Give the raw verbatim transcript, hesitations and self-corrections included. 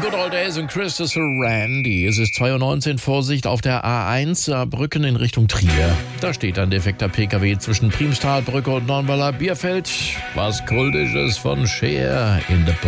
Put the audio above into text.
Good Old Days und Christopher Randy. Es ist zwei Uhr neunzehn, Vorsicht auf der A eins Saarbrücken in Richtung Trier. Da steht ein defekter P K W zwischen Priemstalbrücke und Nornweiler Bierfeld. Was Kultisches von Cher in the